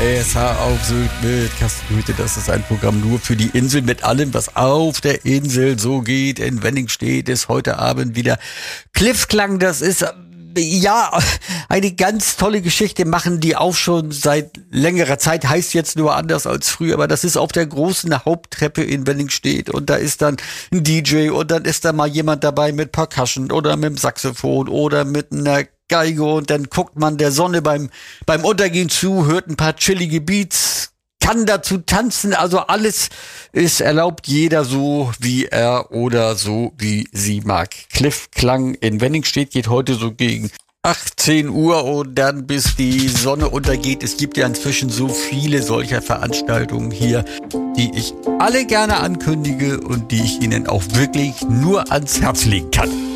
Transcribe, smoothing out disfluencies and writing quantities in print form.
SH auf Sylt mit Carsten Hütte. Das ist ein Programm nur für die Insel mit allem, was auf der Insel so geht. In Wenningstedt ist heute Abend wieder Cliffklang. Das ist ja eine ganz tolle Geschichte, machen die auch schon seit längerer Zeit, heißt jetzt nur anders als früher, aber das ist auf der großen Haupttreppe in Wenningstedt und da ist dann ein DJ und dann ist da mal jemand dabei mit Percussion oder mit dem Saxophon oder mit einer Geige und dann guckt man der Sonne beim Untergehen zu, hört ein paar chillige Beats, kann dazu tanzen, also alles ist erlaubt, jeder so wie er oder so wie sie mag. Cliffklang in Wenningstedt geht heute so gegen 18 Uhr und dann bis die Sonne untergeht. Es gibt ja inzwischen so viele solcher Veranstaltungen hier, die ich alle gerne ankündige und die ich Ihnen auch wirklich nur ans Herz legen kann.